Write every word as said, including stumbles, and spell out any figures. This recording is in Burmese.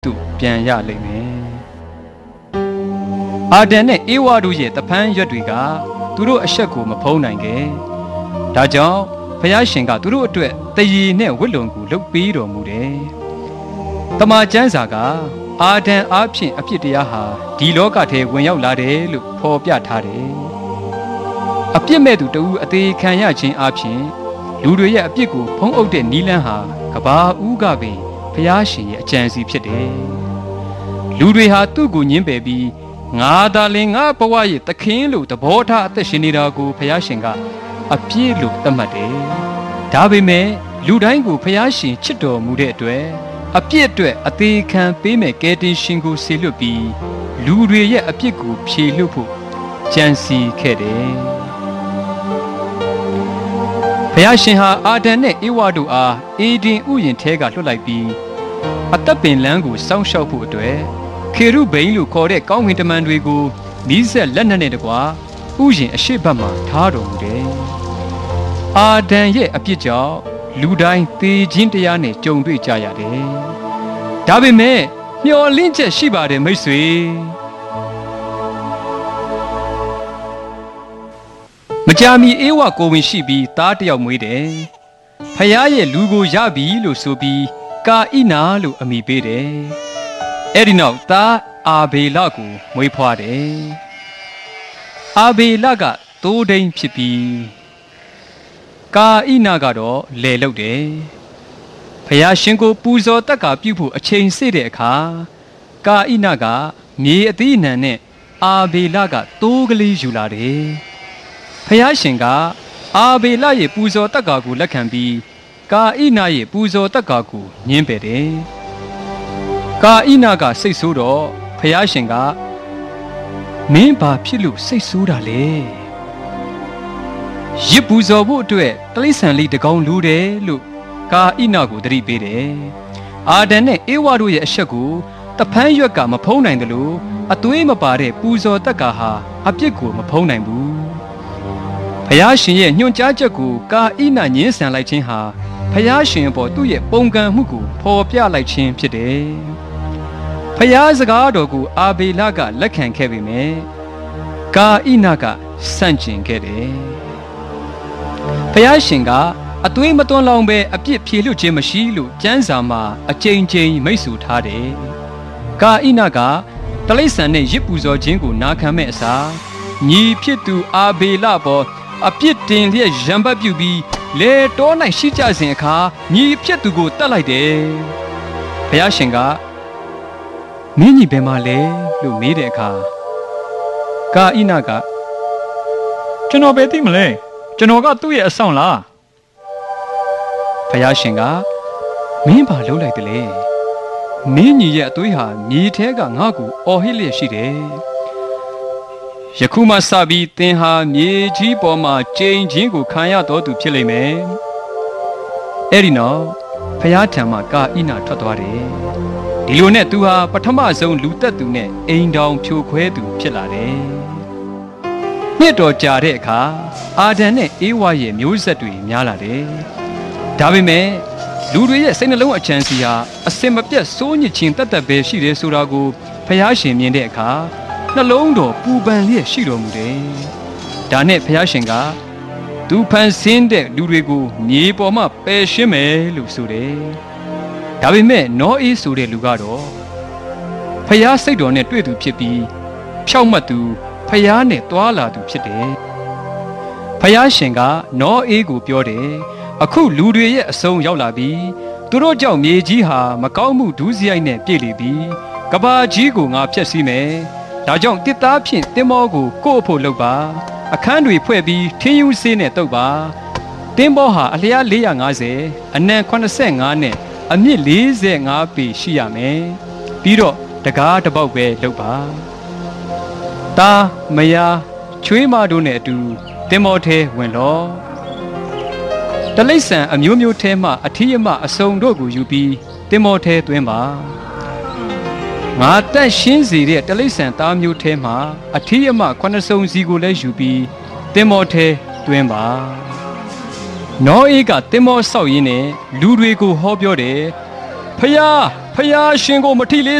သို့ပြန်ရလိမ့်မယ်အာဒန်နဲ့အေဝါတို့ရဲ့တပန်းရွက်တွေကသူတို့အဆက်ကိုမဖုံးနိုင်ခဲ့ဒါကြောင့်ဘုရားရှင်ကသူတို့အတွက်တရေနဲ့ဝတ်လုံကိုလုပ်ပေးတော်မူတယ်တမန်ကျမ်းစာကအာဒန်အားဖြင့်အဖြစ်တရားဟာဒီလောကထဲဝင်ရောက်လာတယ်လို့ဖော်ပြထားတယ်အပြစ်မဲ့သူတဦးအသေးခံရခြင်းအပြင်လူတွေရဲ့အပြစ်ကိုဖုံးအုပ်တဲ့နီးလန်းဟာကဘာဦးကပင်ဘုရားရှင်ရဲ့အကြံစီဖြစ်တယ်လူတွေဟာသူ့ကိုညှင်းပယ်ပြီးငါသာလင်ငါဘဝရဲ့သခင်လို့သဘောထားအသက်ရှင်နေတာကိုဘုရားရှင်ကအပြစ်လို့သတ်မှတ်တယ်ဒါပေမဲ့လူတိုင်းကိုဘုရားရှင်ချစ်တော်မူတဲ့အတွက်အပြစ်အတွက်အသေးခံပေးမဲ့ကယ်တင်ရှင်ကိုဆေလွတ်ပြီးလူတွေရဲ့အပြစ်ကိုဖြေလွတ်ဖို့ကြံစီခဲ့တယ်ဘုရားရှင်ဟာအာဒန်နဲ့အေဝါတို့အားအေဒင်ဥယျာဉ်ထဲကလွှတ်လိုက်ပြီးအသက်ပင်လန်းကိုစောင့်ရှောက်ဖို့အတွက်ခေရုဗိန်လို့ခေါ်တဲ့ကောင်းကင်တမန်တွေကိုမီးစက်လက်နက်နဲ့တကွာဥယျာဉ်အရှိတ်ဘက်မှာထားတော်မူတယ်။အာဒန်ရဲ့အပြစ်ကြောင့်လူတိုင်းသေခြင်းတရားနဲ့ကြုံတွေ့ကြရတယ်။ဒါပေမဲ့မျှော်လင့်ချက်ရှိပါတယ်မိတ်ဆွေ။မကြာမီအေဝါကိုဝင်ရှိပြီးသားတယောက်မွေးတယ်။ဖခင်ရဲ့လူကိုရပြီလို့ဆိုပြီးကာဣနာလို့အမည်ပေးတယ်။အဲ့ဒီနောက်သားအာဘေလကိုမွေးဖွားတယ်။အာဘေလကသိုးဒိန်ဖြစ်ပြီးကာဣနာကတော့လယ်လုပ်တယ်။ဖခင်ရှင်ကိုပူဇော်တက္ကာပြုဖို့အချိန်စေ့တဲ့အခါကာဣနာကမြေအသီးအနှံနဲ့အာဘေလကသိုးကလေးယူလာတယ်။ဖခင်ရှင်ကအာဘေလရဲ့ပူဇော်တက္ကာကိုလက်ခံပြီးကာဣနာရဲ့ပူဇော်တက္ကာကိုညှင်းပယ်တယ်။ကာဣနာကစိတ်ဆိုးတော့ဖခင်ရှင်ကမင်းဘာဖြစ်လို့စိတ်ဆိုးတာလဲရစ်ပူဇော်ဖို့အတွက်တိရစ္ဆာန်လေးတကောင်လိုတယ်လို့ကာဣနာကိုသတိပေးတယ်။အာဒန်နဲ့အေဝါတို့ရဲ့အဆက်ကိုတဖန်းရွက်ကမဖုံးနိုင်တယ်လို့အသွေးမပါတဲ့ပူဇော်တက္ကာဟာအပြစ်ကိုမဖုံးနိုင်ဘူး။ဖခင်ရှင်ရဲ့ညွှန်ကြားချက်ကိုကာဣနာညှင်းဆန်လိုက်ခြင်းဟာဖခင်ရှင်အပေါ်သူ့ရဲ့ပုံကံမှုကိုဖော်ပြလိုက်ခြင်းဖြစ်တယ်။ဖခင်စကားတော်ကိုအာဘေလကလက်ခံခဲ့ပေမဲ့ကာဣနာကဆန့်ကျင်ခဲ့တယ်။ဖခင်ရှင်ကအသွေးမသွန်းလောင်ပဲအပြစ်ဖြေလွတ်ခြင်းမရှိလို့ကျမ်းစာမှာအကြိမ်ကြိမ်မိတ်ဆွထားတယ်။ကာဣနာကတလိษံနဲ့ရစ်ပူဇော်ခြင်းကိုနာခံမဲ့အစားညီဖြစ်သူအာဘေလပေါ်အပြစ်တင်လျက်ရံပတ်ပြုပြီးလေတော၌ရှိကြစဉ်အခါညီဖြစ်သူကိုတတ်လိုက်တယ်။ဘုရားရှင်ကမင်းညီဘယ်မှာလဲလို့မေးတဲ့အခါကာဣနာကကျွန်တော်ပဲသိမလဲကျွန်တော်ကသူ့ရဲ့အဆောင်လားဘုရားရှင်ကမင်းဘာလုပ်လိုက်တယ်လဲမင်းညီရဲ့အသွေးဟာမြေထဲကငါ့ကိုအော်ဟစ်လျက်ရှိတယ်ယခုမှစပြီးသင်ဟာမြေကြီးပေါ်မှာကျိန်ချင်းကိုခံရတော်သူဖြစ်လိမ့်မယ်အဲ့ဒီနောက်ဖျားထံမှာကာဣနာထွက်သွားတယ်ဒီလိုနဲ့သူဟာပထမဆုံးလူသက်သူနဲ့အိမ်တောင်ဖြိုခွဲသူဖြစ်လာတယ်နှစ်တော်ကြာတဲ့အခါအာဒန်နဲ့အေဝါရဲ့မျိုးဆက်တွေများလာတယ်ဒါပေမဲ့လူတွေရဲ့စိတ်နှလုံးအချမ်းစီဟာအစင်မပြတ်စိုးညစ်ခြင်းတတ်တတ်ပဲရှိတယ်ဆိုတာကိုဖျားရှင်မြင်တဲ့အခါနှလုံးတော်ပူပန်လျက်ရှိတော်မူတယ်။ဒါနဲ့ဘုရားရှင်ကသူဖန်ဆင်းတဲ့လူတွေကိုမြေပေါ်မှာပယ်ရှင်းမယ်လို့ဆိုတယ်။ဒါပေမဲ့နောအေးဆိုတဲ့လူကတော့ဘုရားစိတ်တော်နဲ့တွေ့သူဖြစ်ပြီးဖြောက်မှတ်သူဘုရားနဲ့တွာလာသူဖြစ်တယ်။ဘုရားရှင်ကနောအေးကိုပြောတယ်။အခုလူတွေရဲ့အဆုံးရောက်လာပြီးသူတို့ကြောင့်မြေကြီးဟာမကောင်းမှုဒုစရိုက်နဲ့ပြည့်လေပြီးကဘာကြီးကိုငါဖျက်ဆီးမယ်။ဒါကြောင့်တစ်သားဖြင့်တင်မောကိုကို့အဖို့လုပ်ပါအခန်းတွေဖွဲ့ပြီးထင်းယူဆေးနဲ့တုပ်ပါတင်မောဟာအလျား၄၅၀အနံ၈၅နဲ့အမြင့်၄၅ပေရှိရမယ်ပြီးတော့တကားတစ်ပေါက်ပဲလုပ်ပါတာမယားချွေးမတို့နဲ့အတူတင်မောထဲဝင်လောတလိษံအမျိုးမျိုးထဲမှအထီးအမအစုံတို့ကိုယူပြီးတင်မောထဲသွင်းပါငါတန့်ရှင်းစေတဲ့တလိษံသားမျိုးထဲမှာအထီးအမခုနှစ်စုံစီကိုလည်းယူပြီးတင်မောထဲတွင်းပါနောအေးကတင်မောဆောက်ရင်းနဲ့လူတွေကိုဟောပြောတယ်ဖယားဖယားရှင်ကိုမထီလေး